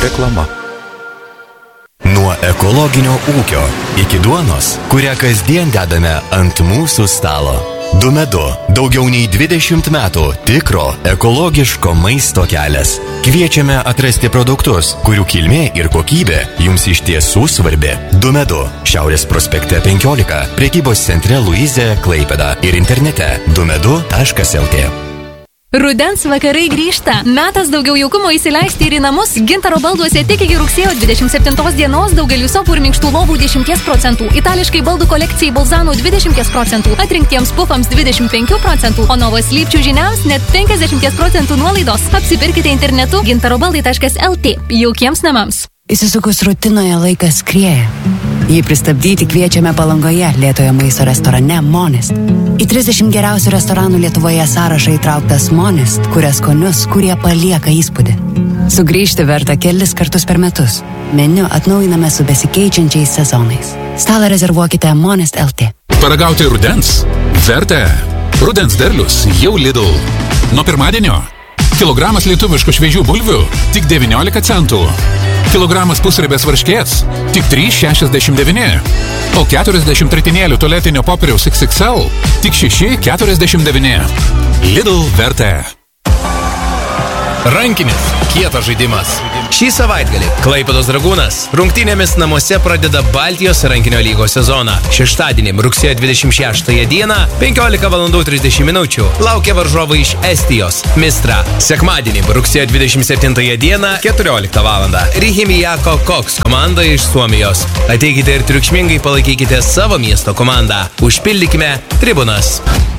Reklama. Nuo ekologinio ūkio iki duonos, kurią kasdien dedame ant mūsų stalo. Dumedu – daugiau nei 20 metų tikro ekologiško maisto kelias. Kviečiame atrasti produktus, kurių kilmė ir kokybė jums iš tiesų svarbi. Dumedu – Šiaurės prospekte 15, prekybos centre Luizė, Klaipėda ir internete dumedu.lt. Rudens vakarai grįžta. Metas daugiau jaukumo įsileisti ir į namus. Gintaro balduose tik iki rugsėjo 27 dienos daugeliu sofų ir minkštų lovų 10%, itališkai baldų kolekcijai Bolzano 20%, atrinktiems pufams 25%, o Novos Lypčių žiniams net 50% nuolaidos. Apsipirkite internetu gintarobaldai.lt. Jaukiems namams. Įsisukus rutinoje laikas skrieja. Jį pristabdyti kviečiame Palangoje lėtojo maisto restorane Monist. Į 30 geriausių restoranų Lietuvoje sąrašą įtrauktas Monist, kuria skonius, kurie palieka įspūdį. Sugrįžti verta kelis kartus per metus. Meniu atnaujiname su besikeičiančiais sezonais. Stalą rezervuokite Monist.lt. Paragauti rudens? Verta. Rudens derlius jau Lidl. Nuo pirmadienio kilogramas lietuviškų šviežių bulvių tik 19 centų. Kilogramas pusribės varškės tik 3,69. O 40 tritinėlių tualetinio popieriaus XXL tik 6,49. Lidl verta. Rankinis – kietas žaidimas. Šį savaitgalį Klaipėdos Dragūnas rungtynėmis namuose pradeda Baltijos rankinio lygos sezoną. Šeštadienį, rugsėjo 26 dieną, 15:30 minučių, laukia varžovai iš Estijos, Mistra. Sekmadienį, rugsėjo 27 dieną, 14 valandą, Rihimijako Koks komanda iš Suomijos. Ateikite ir triukšmingai palaikykite savo miesto komandą. Užpildykime tribunas.